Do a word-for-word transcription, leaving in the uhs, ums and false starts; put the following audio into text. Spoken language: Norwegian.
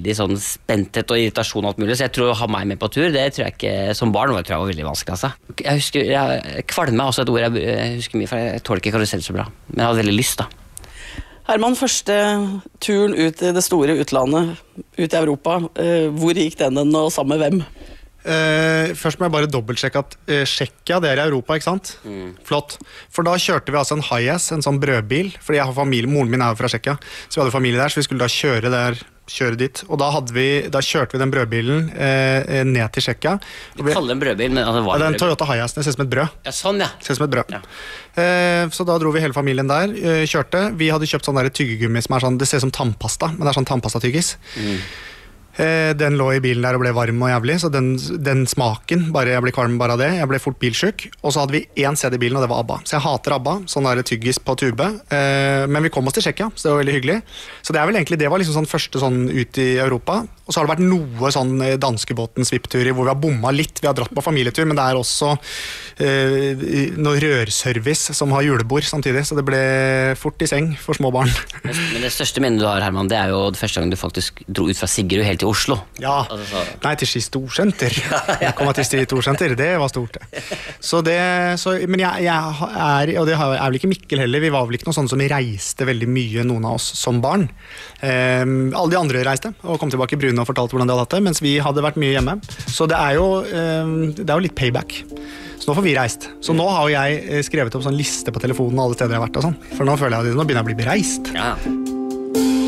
veldig sånn spenthet og irritasjon og alt mulig, så jeg tror å ha meg med på tur, det tror jeg ikke, som barn var, tror jeg var veldig vanskelig, altså. Jeg husker, jeg, kvalme er også et ord jeg, jeg husker mye, for jeg tåler ikke karusell så bra, men jeg hadde veldig lyst da. Herman, første turen ut i det store utlandet, ut i Europa, eh, hvor gikk den den og sammen med hvem? Uh, først må jeg bare dobbeltsjekke at uh, Tsjekkia, det er i Europa, ikke sant? Mm. Flott. For da kjørte vi altså en Hiace, en sånn brødbil, fordi jeg har familie, moren min er jo fra Tsjekkia, så vi hadde familie der, så vi skulle da kjøre der, kjøre dit. Og da, hadde vi, da kjørte vi den brødbilen uh, ned til Tsjekkia. Du kaller det en brødbil, men altså, var det en en Toyota Hiace, det ser ut som et brød. Ja, sånn ja. Det ser ut som et brød. Ja. Uh, så da dro vi hele familien der, uh, kjørte. Vi hadde kjøpt sånn der tyggegummi som er sånn, det ser ut som tannpasta, men det er sånn tannpasta-tyggis. Mm. Den lå i bilen der og ble varm og jævlig, så den, den smaken, bare jeg ble kvalm bare av det, jeg ble fort bilsjuk, og så hadde vi en C D i bilen, og det var ABBA. Så jeg hater ABBA, sånn der tyggis på tube, men vi kom oss til Tsjekkia, så det var veldig hyggelig. Så det er vel egentlig, det var liksom sånn første sånn ut i Europa, og så har det vært noe sånn danskebåten svippturer, hvor vi har bomma litt, vi har dratt på familietur, men det er også eh, noe rørservice som har julebord samtidig, så det ble fort i seng for små barn. Men det største minnet du har, Herman, det er jo det første gang du faktisk dro ut fra Siggerud helt til Oslo. Ja, altså, nei, til Ski Storsenter. Jeg kom til Ski Storsenter, det var stort. Så det, så, men jeg, jeg er, og det er vel ikke Mikkel heller, vi var vel ikke noe sånn som reiste veldig mye, noen av oss som barn. Um, alle de andre reiste, og kom tilbake i Brune og fortalte hvordan de hadde hatt det, mens vi hadde vært mye hjemme. Så det er jo, um, det er jo litt payback. Så nå får vi reist. Så nå har jo jeg skrevet opp sånn liste på telefonen alle steder jeg har vært og sånn. For nå føler jeg at nå begynner jeg å bli bereist. Ja.